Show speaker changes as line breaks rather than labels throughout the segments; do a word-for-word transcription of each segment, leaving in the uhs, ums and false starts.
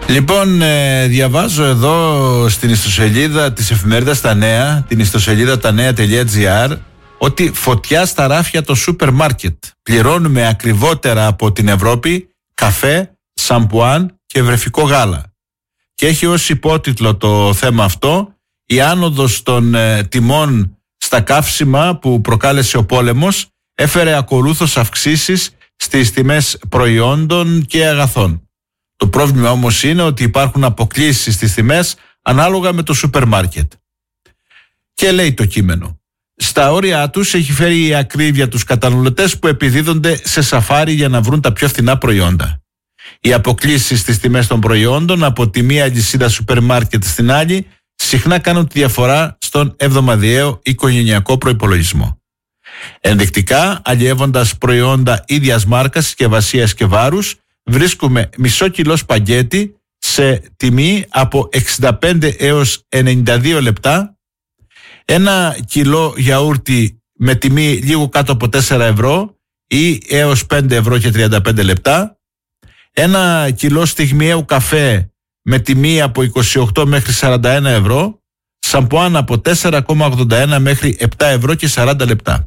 Λοιπόν, ε, διαβάζω εδώ στην ιστοσελίδα της εφημερίδας Τα Νέα, την ιστοσελίδα τα νέα τελεία τζι άρ, ότι φωτιά στα ράφια το σούπερ μάρκετ. Πληρώνουμε ακριβότερα από την Ευρώπη καφέ, σαμπουάν και βρεφικό γάλα. Και έχει ως υπότιτλο το θέμα αυτό η άνοδος των ε, τιμών στα καύσιμα που προκάλεσε ο πόλεμος έφερε ακολούθως αυξήσεις στις τιμές προϊόντων και αγαθών. Το πρόβλημα όμως είναι ότι υπάρχουν αποκλίσεις στις τιμές ανάλογα με το σούπερ μάρκετ. Και λέει το κείμενο: στα όρια τους έχει φέρει η ακρίβεια τους καταναλωτές που επιδίδονται σε σαφάρι για να βρουν τα πιο φθηνά προϊόντα. Οι αποκλίσεις στις τιμές των προϊόντων από τη μία αλυσίδα σούπερ μάρκετ στην άλλη συχνά κάνουν τη διαφορά στον εβδομαδιαίο οικογενειακό προϋπολογισμό. Ενδεικτικά, αλλιεύοντας προϊόντα ίδιας μάρκας, συσκευασίας και βάρους, βρίσκουμε μισό κιλό σπαγκέτι σε τιμή από εξήντα πέντε έως ενενήντα δύο λεπτά, ένα κιλό γιαούρτι με τιμή λίγο κάτω από τέσσερα ευρώ ή έως πέντε ευρώ και τριάντα πέντε λεπτά, ένα κιλό στιγμιαίου καφέ με τιμή από είκοσι οκτώ μέχρι σαράντα ένα ευρώ, σαμπουάν από τέσσερα κόμμα ογδόντα ένα μέχρι επτά ευρώ και σαράντα λεπτά.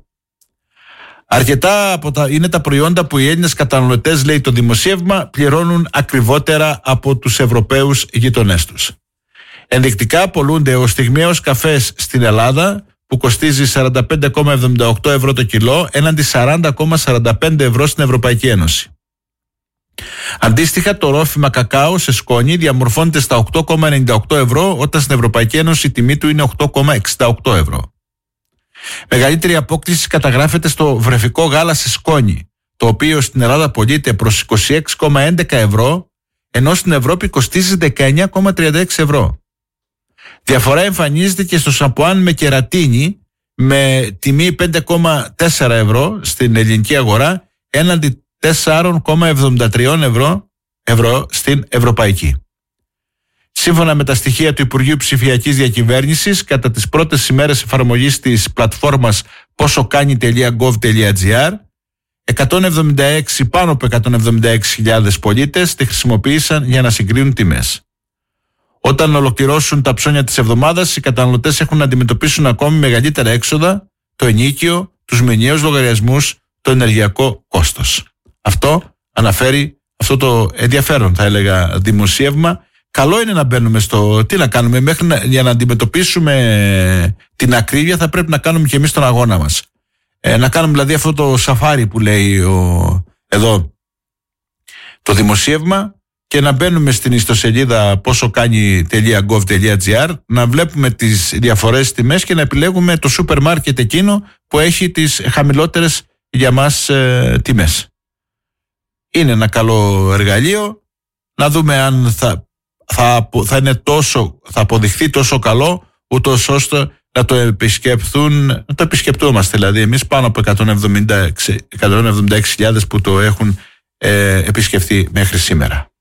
Αρκετά από τα, είναι τα προϊόντα που οι Έλληνες καταναλωτές, λέει το δημοσίευμα, πληρώνουν ακριβότερα από τους Ευρωπαίους γειτονές τους. Ενδεικτικά πολλούνται ο στιγμιαίος καφές στην Ελλάδα που κοστίζει σαράντα πέντε κόμμα εβδομήντα οκτώ ευρώ το κιλό έναντι σαράντα κόμμα σαράντα πέντε ευρώ στην Ευρωπαϊκή Ένωση. Αντίστοιχα, το ρόφημα κακάο σε σκόνη διαμορφώνεται στα οκτώ κόμμα ενενήντα οκτώ ευρώ, όταν στην Ευρωπαϊκή Ένωση η τιμή του είναι οκτώ κόμμα εξήντα οκτώ ευρώ. Μεγαλύτερη απόκλιση καταγράφεται στο βρεφικό γάλα σε σκόνη, το οποίο στην Ελλάδα πωλείται προς είκοσι έξι κόμμα έντεκα ευρώ, ενώ στην Ευρώπη κοστίζει δεκαεννιά κόμμα τριάντα έξι ευρώ. Διαφορά εμφανίζεται και στο σαμπουάν με κερατίνη, με τιμή πέντε κόμμα τέσσερα ευρώ στην ελληνική αγορά, έναντι τέσσερα κόμμα εβδομήντα τρία ευρώ, ευρώ στην ευρωπαϊκή. Σύμφωνα με τα στοιχεία του Υπουργείου Ψηφιακής Διακυβέρνησης, κατά τις πρώτες ημέρες εφαρμογής της πλατφόρμας πόσοκάνει τελεία γκοβ τελεία τζι άρ, εκατόν εβδομήντα έξι, πάνω από εκατόν εβδομήντα έξι χιλιάδες πολίτες τη χρησιμοποίησαν για να συγκρίνουν τιμές. Όταν ολοκληρώσουν τα ψώνια της εβδομάδας, οι καταναλωτές έχουν να αντιμετωπίσουν ακόμη μεγαλύτερα έξοδα, το ενοίκιο, τους μηνιαίους λογαριασμούς, το ενεργειακό κόστος. Αυτό αναφέρει αυτό το ενδιαφέρον, θα έλεγα, δημοσίευμα. Καλό είναι να μπαίνουμε στο τι να κάνουμε, μέχρι να, για να αντιμετωπίσουμε την ακρίβεια θα πρέπει να κάνουμε και εμείς τον αγώνα μας. Ε, να κάνουμε δηλαδή αυτό το σαφάρι που λέει ο, εδώ το δημοσίευμα, και να μπαίνουμε στην ιστοσελίδα πόσοκάνει τελεία γκοβ τελεία τζι άρ, να βλέπουμε τις διαφορές τιμές και να επιλέγουμε το σούπερ μάρκετ εκείνο που έχει τις χαμηλότερες για μας ε, τιμές. Είναι ένα καλό εργαλείο, να δούμε αν θα Θα, θα, είναι τόσο, θα αποδειχθεί τόσο καλό, ούτως ώστε να το επισκεφθούν, να το επισκεπτούμαστε δηλαδή εμείς, πάνω από εκατόν εβδομήντα έξι χιλιάδες που το έχουν ε, επισκεφθεί μέχρι σήμερα.